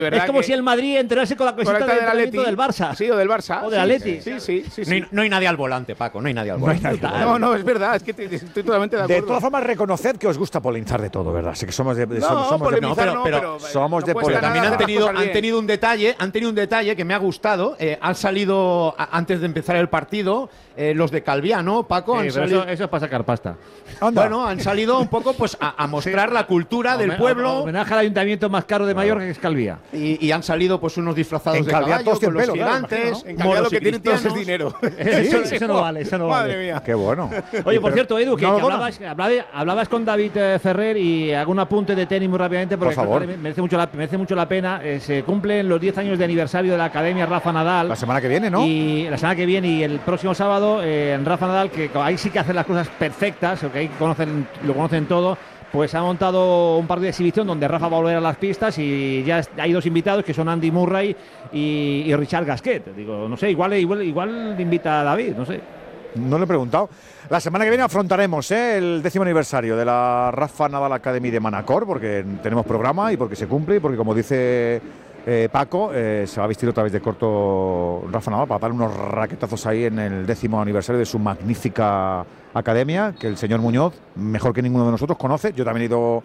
Es como si el Madrid entrenase con la camiseta del Barça. Sí, o del Barça. O del Atleti. Sí. No hay nadie al volante, Paco, no hay nadie al volante. No, es verdad, es que estoy totalmente de acuerdo. De todas formas, reconoced que os gusta polinzar de todo, ¿verdad? Sé que somos de somos de polinzar. También han tenido un detalle que me ha gustado. Han salido, antes de empezar el partido, los de Calviano, Paco. Sí, eso es para sacar pasta. Bueno, han salido un poco pues a mostrar la cultura del pueblo. Homenaje al ayuntamiento más caro de Mallorca, que es Calvía. Y han salido pues unos disfrazados en de Calviá, caballo con los pelo, gigantes. En Calviá lo que tienen todos es dinero. Eso no vale, Madre mía. Qué bueno. Oye, por cierto, Edu, que hablabas con David Ferrer y hago un apunte de tenis muy rápidamente porque por favor. Merece mucho la pena. Se cumplen los 10 años de aniversario de la Academia Rafa Nadal. La semana que viene, ¿no? Y la semana que viene y el próximo sábado en Rafa Nadal, que ahí sí que hacen las cosas perfectas, que ahí lo conocen todo. Pues ha montado un partido de exhibición donde Rafa va a volver a las pistas y ya hay dos invitados que son Andy Murray y Richard Gasquet. Digo, no sé, igual invita a David, no sé. No le he preguntado. La semana que viene afrontaremos el 10º aniversario de la Rafa Nadal Academy de Manacor, porque tenemos programa y porque se cumple y porque, como dice Paco, se va a vestir otra vez de corto Rafa Nadal para dar unos raquetazos ahí en el 10º aniversario de su magnífica academia, que el señor Muñoz, mejor que ninguno de nosotros, conoce. Yo también he ido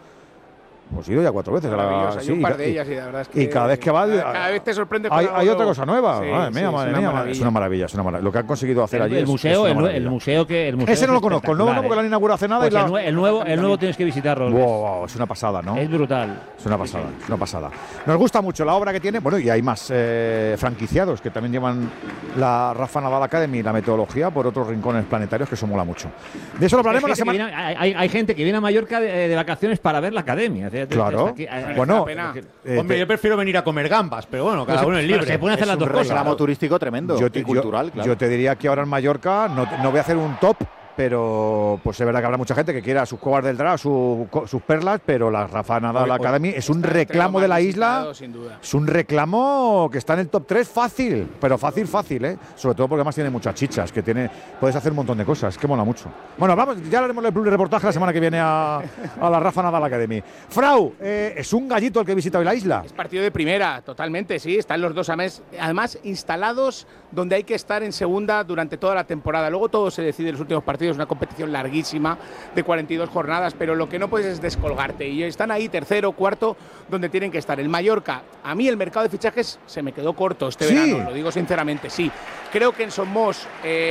ya 4 veces. Sí, un par de ellas y la verdad es que… Y cada vez que va… Cada vez te sorprende. Hay otra cosa nueva. Sí, madre mía. Es una maravilla. Lo que han conseguido hacer allí el museo Ese no lo conozco. El nuevo no, porque lo han inaugurado hace nada. Pues el nuevo tienes que visitarlo. Wow, es una pasada, ¿no? Es brutal. Es una pasada. Nos gusta mucho la obra que tiene. Bueno, y hay más franquiciados que también llevan la Rafa Nadal Academy y la metodología por otros rincones planetarios, que eso mola mucho. De eso lo hablaremos la semana… Hay gente que viene a Mallorca de vacaciones para ver la academia. Claro. Bueno, hombre, yo prefiero venir a comer gambas, pero bueno, cada uno es libre. Se pueden hacer las dos cosas. Es un reclamo turístico tremendo y cultural, claro. Yo te diría que ahora en Mallorca no voy a hacer un top, pero pues es verdad que habrá mucha gente que quiera sus cuevas del drag, sus perlas, pero la Rafa Nadal Academy es un reclamo de la isla. Sin duda. Es un reclamo que está en el top 3 fácil, pero fácil, sobre todo porque además tiene muchas chichas, puedes hacer un montón de cosas, que mola mucho. Bueno, ya haremos el reportaje la semana que viene a la Rafa Nadal Academy. Frau, es un gallito el que visita hoy la isla. Es partido de primera, totalmente, sí. Están los dos además instalados donde hay que estar en segunda durante toda la temporada. Luego todo se decide en los últimos partidos. Es una competición larguísima de 42 jornadas, pero lo que no puedes es descolgarte. Y están ahí tercero, cuarto, donde tienen que estar. El Mallorca, a mí el mercado de fichajes se me quedó corto este verano, lo digo sinceramente, sí. Creo que en Somos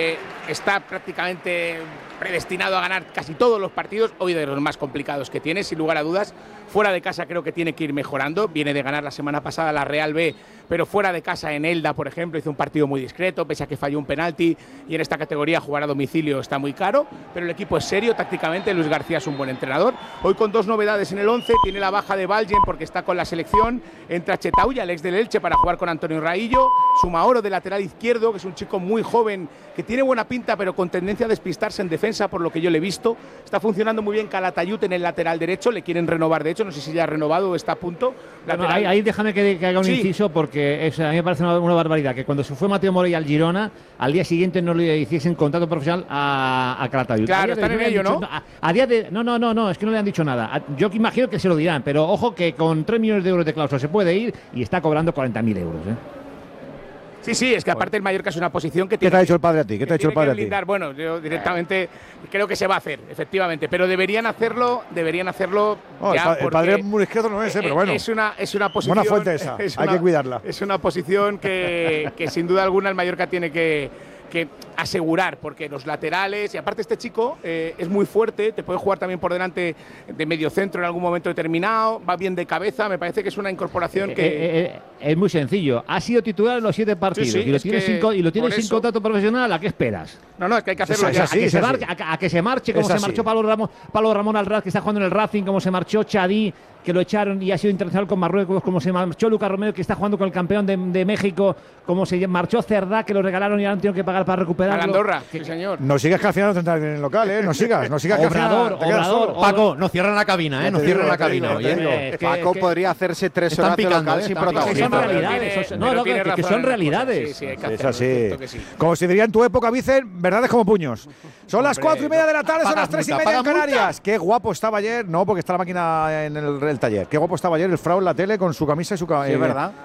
está prácticamente predestinado a ganar casi todos los partidos, hoy de los más complicados que tiene, sin lugar a dudas. Fuera de casa creo que tiene que ir mejorando. Viene de ganar la semana pasada la Real B, pero fuera de casa en Elda, por ejemplo, hizo un partido muy discreto, pese a que falló un penalti, y en esta categoría jugar a domicilio está muy caro, pero el equipo es serio tácticamente. Luis García es un buen entrenador. Hoy con dos novedades en el 11, tiene la baja de Balgen porque está con la selección, entra Chetauya, el ex del Elche, para jugar con Antonio Raillo, Sumaoro de lateral izquierdo, que es un chico muy joven, que tiene buena pinta, pero con tendencia a despistarse en defensa, por lo que yo le he visto. Está funcionando muy bien Calatayud en el lateral derecho, le quieren renovar, de hecho, no sé si ya ha renovado o está a punto. Bueno, ahí déjame que haga un inciso, porque a mí me parece una barbaridad que cuando se fue Mateo Morey al Girona, al día siguiente no le hiciesen contrato profesional a Calatayud. Claro, están en ello, ¿no? No, es que no le han dicho nada. Yo imagino que se lo dirán, pero ojo que con 3 millones de euros de cláusula se puede ir y está cobrando 40.000 euros, Sí, es que aparte el Mallorca es una posición que tiene… ¿Qué te ha dicho el padre a ti? Bueno, yo directamente creo que se va a hacer, efectivamente, pero deberían hacerlo ya. El padre muy izquierdo no es, pero bueno. Es una posición… Buena fuente esa, hay que cuidarla. Es una posición que sin duda alguna el Mallorca tiene que asegurar, porque los laterales, y aparte este chico es muy fuerte, te puede jugar también por delante de medio centro en algún momento determinado, va bien de cabeza, me parece que es una incorporación que… es muy sencillo, ha sido titular en los 7 partidos, sí, y lo tienes sin contrato profesional, ¿a qué esperas? No, es que hay que hacerlo ya. A que se marche, como se marchó Pablo Ramón Alraz, que está jugando en el Racing, como se marchó Chadí, que lo echaron y ha sido internacional con Marruecos, como se marchó Lucas Romero, que está jugando con el campeón de México, como se marchó Cerdá, que lo regalaron y ahora han tenido que pagar para recuperarlo. A Andorra, sí señor. No sigas, que al final no tendrás en el local, no sigas. Obrador. Paco, no cierran la cabina, no cierran la cabina. Paco podría hacerse 3 horas de local sin protagonismo. son realidades. Que son realidades. Sí, hay que es hacerlo, así. Como se diría en tu época, Vicen, verdades como puños. Son las 4:30 de la tarde, son las 3:30 en Canarias. Qué guapo estaba ayer. No, porque está la máquina en el taller. Qué guapo estaba ayer el Frau en la tele con su camisa y su es verdad.